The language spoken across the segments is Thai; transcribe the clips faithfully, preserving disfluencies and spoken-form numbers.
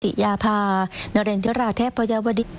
ติยาภานเรนทิราเทพยาวดี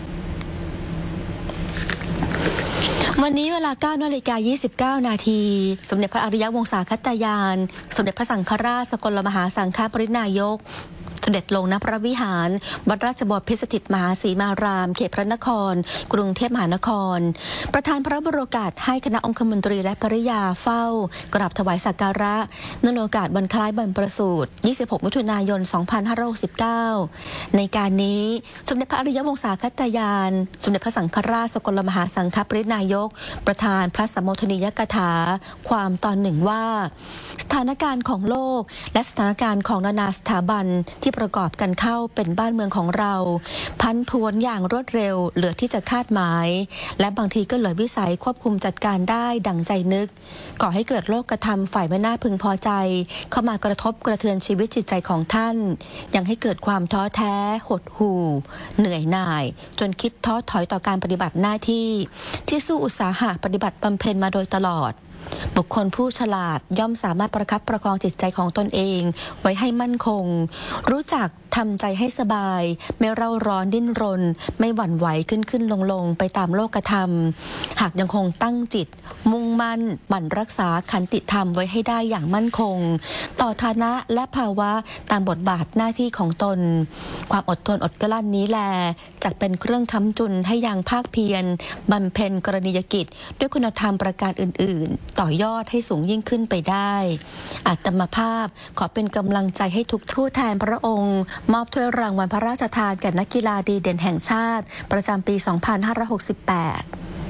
วันนี้เวลา เก้านาฬิกายี่สิบเก้า นาทีสมเด็จพระอริยวงศาคตยานสมเด็จพระสังฆราชสกลมหาสังฆปรินายกเสด็จลงณพระวิหารวัดราชบพิตรสถิตมหาสีมารามเขตพระนครกรุงเทพมหานครประธานพระบรมโอกาสให้คณะองคมนตรีและภริยาเฝ้ากราบถวายสักการะเนื่องในโอกาสวันคล้ายบรรพประสูติยี่สิบหกมิถุนายนสองพันห้าร้อยหกสิบเก้าในการนี้สมเด็จพระอริยวงศาคตยานสมเด็จพระสังฆราชสกลมหาสังฆปรินายกประธานพระสัมโมทนียกถาความตอนหนึ่งว่าสถานการณ์ของโลกและสถานการณ์ของนานาสถาบันที่ประกอบกันเข้าเป็นบ้านเมืองของเราพันผวนอย่างรวดเร็วเหลือที่จะคาดหมายและบางทีก็เหลือวิสัยควบคุมจัดการได้ดังใจนึกก่อให้เกิดโลกธรรมฝ่ายไม่น่าพึงพอใจเข้ามากระทบกระเทือนชีวิตจิตใจของท่านยังให้เกิดความท้อแท้หดหู่เหนื่อยหน่ายจนคิดท้อถอยต่อการปฏิบัติหน้าที่ที่สู้อุตสาหะปฏิบัติบำเพ็ญมาโดยตลอดบุคคลผู้ฉลาดย่อมสามารถประคับประคองจิตใจของตนเองไว้ให้มั่นคงรู้จักทำใจให้สบายไม่เร่าร้อนดิ้นรนไม่หวั่นไหวขึ้นขึ้นลงลงไปตามโลกธรรมหากยังคงตั้งจิตมุ่งมั่นหมั่นรักษาขันติธรรมไว้ให้ได้อย่างมั่นคงต่อฐานะและภาวะตามบทบาทหน้าที่ของตนความอดทนอดกลั้นนี้แลจักเป็นเครื่องค้ำจุนให้ยังภาคเพียรบำเพ็ญกรณียกิจด้วยคุณธรรมประการอื่นๆต่อยอดให้สูงยิ่งขึ้นไปได้อาตมาภาพขอเป็นกำลังใจให้ทุกผู้แทนพระองค์มอบถ้วยรางวัลพระราชทานแก่นักกีฬาดีเด่นแห่งชาติประจำปี สองพันห้าร้อยหกสิบแปด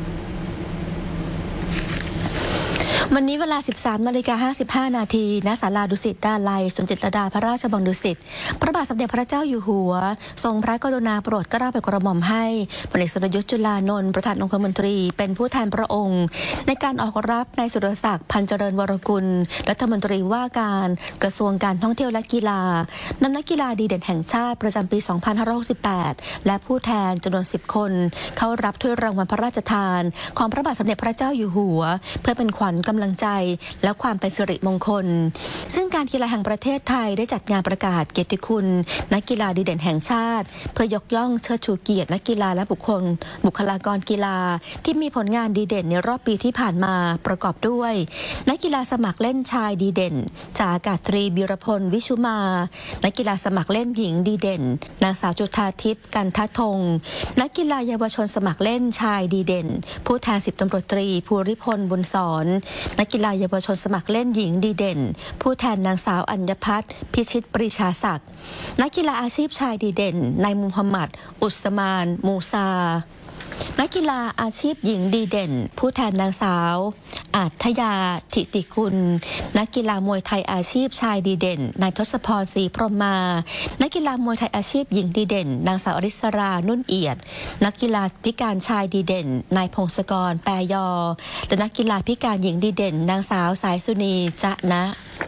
วันนี้เวลา สิบสามนาฬิกาห้าสิบห้า นาทีณศาลาดุสิตดาลัยสมเด็จดาพระราชวังดุสิตพระบาทสมเด็จพระเจ้าอยู่หัวทรงพระกรุณาโปรดเกล้าโปรดกระหม่อมให้พลเอกสุรยุทธ์จุลานนท์ประธานองคมนตรีเป็นผู้แทนพระองค์ในการออกรับนายสุรศักดิ์พันเจริญวรกุลรัฐมนตรีว่าการกระทรวงการท่องเที่ยวและกีฬานำนักกีฬาดีเด่นแห่งชาติประจำปี สองพันห้าร้อยหกสิบแปดและผู้แทนจำนวนสิบคนเข้ารับถ้วยรางวัลพระราชทานของพระบาทสมเด็จพระเจ้าอยู่หัวเพื่อเป็นขวัญกำลังใจและความเป็นสิริมงคลซึ่งการกีฬาแห่งประเทศไทยได้จัดงานประกาศเกียรติคุณนักกีฬาดีเด่นแห่งชาติเพื่อยกย่องเชิดชูเกียรตินักกีฬาและบุคคลบุคลากรกีฬาที่มีผลงานดีเด่นในรอบปีที่ผ่านมาประกอบด้วยนักกีฬาสมัครเล่นชายดีเด่นจ่าอากาศตรีบิรพลวิชุมานักกีฬาสมัครเล่นหญิงดีเด่นนางสาวจุฑาทิพย์กันทัทงนักกีฬาเยาวชนสมัครเล่นชายดีเด่นผู้แทนสิบตำรวจตรีภูริพลบุญสอนนักกีฬาเยาวชนสมัครเล่นหญิงดีเด่นผู้แทนนางสาวอัญญพัฒน์พิชิตปรีชาศักดิ์นักกีฬาอาชีพชายดีเด่นนายมูฮัมหมัดอุสมานมูซานักกีฬาอาชีพหญิงดีเด่นผู้แทนนางสาวอาทยาธิติกุลนักกีฬามวยไทยอาชีพชายดีเด่นนายทศพรศรีพรหมานักกีฬามวยไทยอาชีพหญิงดีเด่นนางสาวอริสรานุ่นเอียดนักกีฬาพิการชายดีเด่นนายพงศกรแปรยอและนักกีฬาพิการหญิงดีเด่นนางสาวสายสุนีจะนะ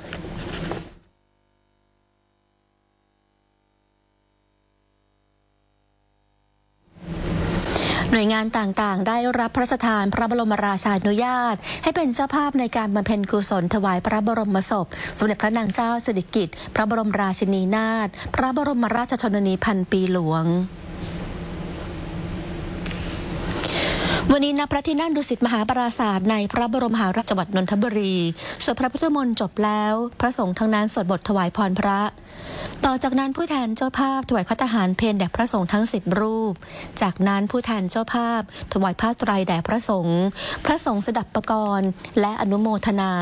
หน่วยงานต่างๆได้รับพระราชทานพระบรมราชานุญาตให้เป็นเจ้าภาพในการบำเพ็ญกุศลถวายพระบรมศพสมเด็จพระนางเจ้าสิริกิติ์พระบรมราชินีนาถพระบรมราชชนนีพันปีหลวงวันนี้ณพระที่นั่งดุสิตมหาปราสาทในพระบรมมหาราชจังหวัดนนทบุรีสวดพระพุทธมนต์จบแล้วพระสงฆ์ทั้งนั้นสวดบทถวายพรพระต่อจากนั้นผู้แทนเจ้าภาพถวายพระทหารเพลแด่พระสงฆ์ทั้งสิบรูปจากนั้นผู้แทนเจ้าภาพถวายผ้าไตรแด่พระสงฆ์พระสงฆ์สดับปกรณ์และอนุโมทนา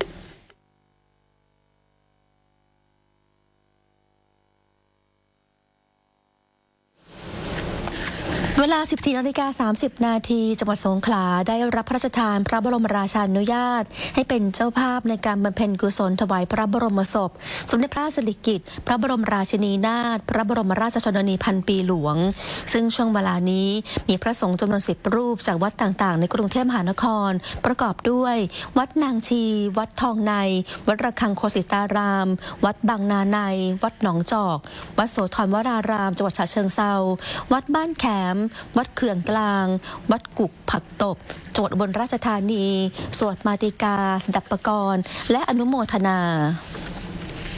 เวลา สิบสี่นาฬิกาสามสิบ นาทีจังหวัดสงขลาได้รับพระราชทานพระบรมราชานุญาตให้เป็นเจ้าภาพในการบำเพ็ญกุศลถวายพระบรมศพสมเด็จพระสิริกิติ์พระบรมราชินีนาถพระบรมราชชนนีพันปีหลวงซึ่งช่วงเวลานี้มีพระสงฆ์จำนวนสิบรูปจากวัดต่างๆในกรุงเทพมหานครประกอบด้วยวัดนางชีวัดทองในวัดระฆังโคสิตารามวัดบางนาในวัดหนองจอกวัดโสธรวรารามจังหวัดฉะเชิงเทราวัดบ้านแขมวัดเขื่องกลางวัดกุกผักตบจังหวัดอุบลราชธานีสวดมาติกาสดับปกรณ์และอนุโมทนา